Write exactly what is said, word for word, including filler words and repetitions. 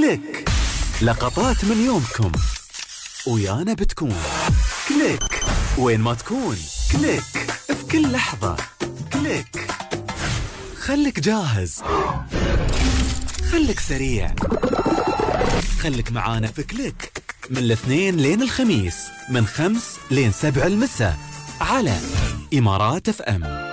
كليك، لقطات من يومكم ويانا بتكون كليك وين ما تكون. كليك في كل لحظة. كليك خليك جاهز، خليك سريع، خليك معانا في كليك من الاثنين لين الخميس من خمس لين سبع المساء على إمارات اف ام.